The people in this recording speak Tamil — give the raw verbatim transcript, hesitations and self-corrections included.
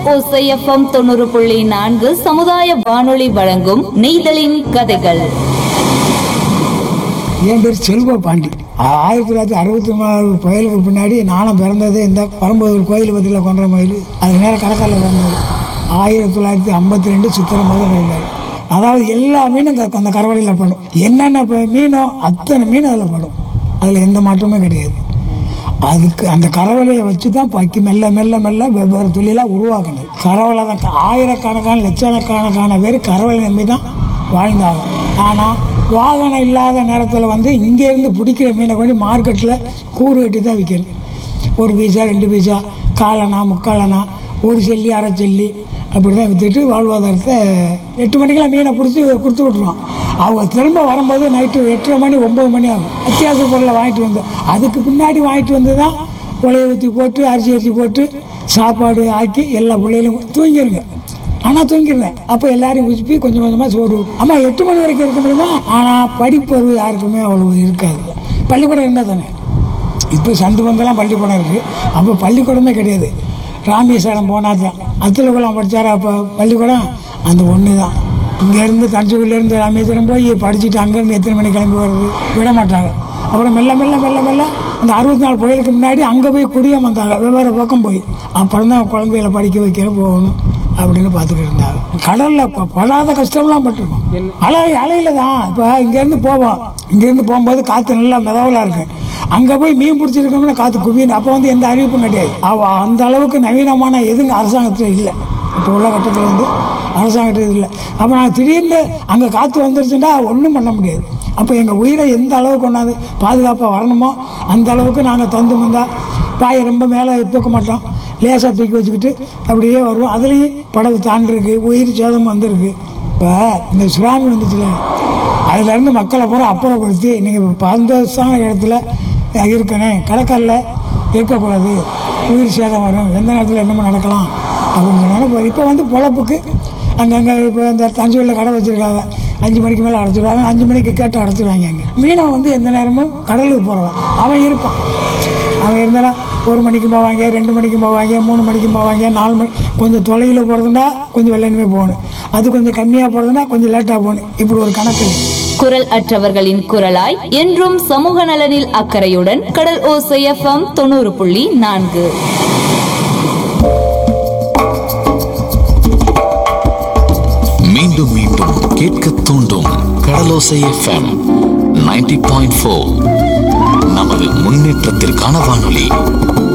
ஓசை எஃப்எம் தொண்ணூறு புள்ளி நான்கு சமுதாய வானொலி வழங்கும் நெய்தலின் கதைகள். என் பேர் செல்வ பாண்டி. ஆயிரத்தி தொள்ளாயிரத்தி அறுபத்தி மூணாவது புயலுக்கு பின்னாடி நானும் பிறந்தது இந்த பரம்பூர் கோயில் பற்றியில் கொன்ற மயில். அது நேரம் கடற்கரையில் பிறந்தது. ஆயிரத்தி தொள்ளாயிரத்தி ஐம்பத்தி ரெண்டு சித்திரை மாதம் பிறந்தார். அதாவது எல்லா மீனும் அந்த கரவலையில் படும். என்னென்ன மீனோ அத்தனை மீன் அதில் படும். அதில் எந்த மாற்றமும் கிடையாது. அதுக்கு அந்த கரவலையை வச்சு தான் பக்கி மெல்ல மெல்ல மெல்ல வெவ்வேறு தொழிலாக உருவாக்கணும். கரவலை தான் ஆயிரக்கணக்கான லட்சக்கணக்கான பேர் கரவலை நம்பி தான் வாழ்ந்தாங்க. ஆனால் வாகனம் இல்லாத நேரத்தில் வந்து இங்கேருந்து பிடிக்கிற மீனை கொண்டு மார்க்கெட்டில் கூறு கட்டி தான் விற்கணும். ஒரு பீஸா ரெண்டு பீஸா காலனா முக்காலனா ஒரு செல்லி அரை செல்லி அப்படி தான் விற்றுட்டு வாழ்வாதாரத்தை எட்டு மணிக்கெல்லாம் மீனை பிடிச்சி கொடுத்து விட்ருவோம். அவங்க திரும்ப வரும்போது நைட்டு எட்டரை மணி ஒம்பது மணி ஆகும். அத்தியாவசிய பொருளை வாங்கிட்டு வந்தோம். அதுக்கு பின்னாடி வாங்கிட்டு வந்து தான் உலையை ஊற்றி போட்டு அரிசி ஊற்றி போட்டு சாப்பாடு ஆக்கி எல்லா பிள்ளைகளும் தூங்கிடுங்க. ஆனால் தூங்கிடுவேன். அப்போ எல்லாரையும் உச்சி கொஞ்சம் கொஞ்சமாக சோறு. ஆமாம், எட்டு மணி வரைக்கும் இருக்க முடியுமா? ஆனால் படிப்பறிவு யாருக்குமே அவ்வளோ இருக்காது. பள்ளிக்கூடம் இருந்தால் தானே. இப்போ சந்து பந்தெல்லாம் பள்ளிக்கூடம் இருக்குது. அப்போ பள்ளிக்கூடமே கிடையாது. ராமேஸ்வரம் போனால் தான் அத்திலகுளம் படித்தாரா அப்போ பள்ளிக்கூடம் அந்த ஒன்று தான். இங்கேருந்து தஞ்சாவூர்லேருந்து ராமேஸ்வரம் போய் படிச்சுட்டு அங்கேருந்து எத்தனை மணி கிளம்பி வர்றது விட மாட்டாங்க. அப்புறம் மெல்ல மெல்ல மெல்ல மெல்ல அந்த அறுபத்தி நாலு புயலுக்கு முன்னாடி அங்கே போய் குடியம் வந்தாங்க. வெவ்வேறு பக்கம் போய் அப்புறம் தான் குழந்தைகளை படிக்க வைக்க போகணும் அப்படின்னு பார்த்துக்கிட்டு இருந்தாங்க. கடலில் படாத கஷ்டம்லாம் பட்டிருக்கோம். அலை அலையில தான். இப்போ இங்கேருந்து போவோம். இங்கேருந்து போகும்போது காற்று நல்லா மிதவலாக இருக்கு. அங்கே போய் மீன் பிடிச்சிருக்கோம்னா காற்று குவியும். அப்போ வந்து எந்த அறிவிப்பும் கிடையாது. அவ அந்த அளவுக்கு நவீனமான எதுங்க அரசாங்கத்தில் இல்லை. இப்போ உள்ள கட்டத்தில் வந்து அரசாங்கத்தில் இல்லை. அப்போ நாங்கள் திடீர்னு அங்கே காற்று வந்துருச்சுன்னா ஒன்றும் பண்ண முடியாது. அப்போ எங்கள் உயிரை எந்த அளவுக்கு கொண்டாந்து பாதுகாப்பாக வரணுமோ அந்த அளவுக்கு நாங்கள் தந்து வந்தால் பாயை ரொம்ப மேலே தூக்க மாட்டோம். லேசாக தூக்கி வச்சுக்கிட்டு அப்படியே வருவோம். அதுலேயும் படகு தாண்டிருக்கு, உயிர் சேதம் வந்திருக்கு. இப்போ இந்த சுறாமி வந்துச்சுல, அதுலேருந்து மக்களை பூரா அப்புறப்படுத்தி நீங்கள் பந்தோசான இடத்துல இருக்கணும், கடற்கரையில் இருக்கக்கூடாது, உயிர் சேதம் வரும், எந்த நேரத்தில் என்னமோ நடக்கலாம் அப்படின்னு சொன்னாலும் இப்போ வந்து பொழப்புக்கு அங்கங்கே இப்போ இந்த தஞ்சாவூரில் கடை வச்சுருக்காங்க. அஞ்சு மணிக்கு மேலே அடைச்சிடுவாங்க. அஞ்சு மணிக்கு கேட்டு அடைச்சிடுவாங்க. அங்கே மீனவன் வந்து எந்த நேரமும் கடலுக்கு போகிறவன் அவன் இருப்பான். அவன் இருந்தாலும் ஒரு மணிக்கு போவாங்க, ரெண்டு மணிக்கு போவாங்க, மூணு மணிக்கு போவாங்க, நாலு மணி. கொஞ்சம் தொலைவில் போகிறதுனா கொஞ்சம் வெள்ளனுமே போகணும். அது கொஞ்சம் கம்மியாக போகிறதுனா கொஞ்சம் லேட்டாக போகணும். இப்படி ஒரு கணக்கு. குரல் அற்றவர்களின் குரலாய் என்றும் சமூக நலனில் அக்கறையுடன் கடல் ஓசை எஃப்எம் தொண்ணூறு புள்ளி நான்கு. மீண்டும் மீண்டும் கேட்க தூண்டும் கடலோசை எஃப்எம் நைன்டி பாயிண்ட் ஃபோர். நமது முன்னேற்றத்திற்கான வானொலி.